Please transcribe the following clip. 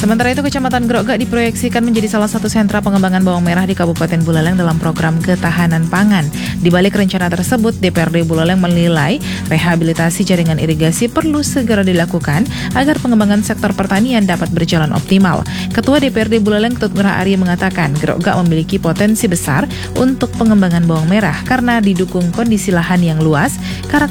Sementara itu, Kecamatan Grogak diproyeksikan menjadi salah satu sentra pengembangan bawang merah di Kabupaten Buleleng dalam program ketahanan pangan. Di balik rencana tersebut, DPRD Buleleng menilai rehabilitasi jaringan irigasi perlu segera dilakukan agar pengembangan sektor pertanian dapat berjalan optimal. Ketua DPRD Buleleng Ketut Ngurah Arye mengatakan Grogak memiliki potensi besar untuk pengembangan bawang merah karena didukung kondisi lahan yang luas,